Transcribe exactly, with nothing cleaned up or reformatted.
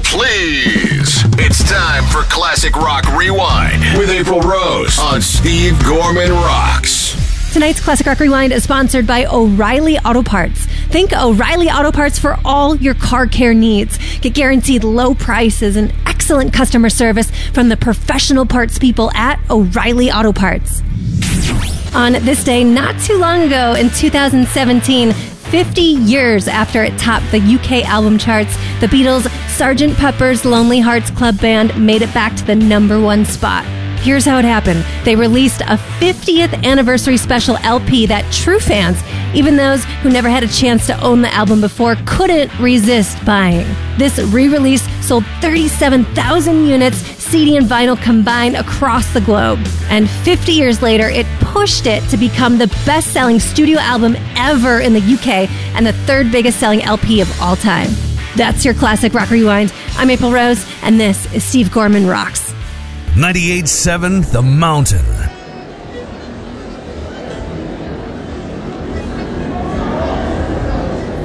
please. It's time for Classic Rock Rewind with April Rose on Steve Gorman Rocks. Tonight's Classic Rock Rewind is sponsored by O'Reilly Auto Parts. Think O'Reilly Auto Parts for all your car care needs. Get guaranteed low prices and excellent customer service from the professional parts people at O'Reilly Auto Parts. On this day, not too long ago in two thousand seventeen, fifty years after it topped the U K album charts, the Beatles' Sergeant Pepper's Lonely Hearts Club Band made it back to the number one spot. Here's how it happened. They released a fiftieth anniversary special L P that true fans, even those who never had a chance to own the album before, couldn't resist buying. This re-release sold thirty-seven thousand units, C D and vinyl combined, across the globe. And fifty years later, it pushed it to become the best-selling studio album ever in the U K and the third biggest selling L P of all time. That's your Classic Rock Rewind. I'm April Rose, and this is Steve Gorman Rocks. ninety-eight point seven The Mountain.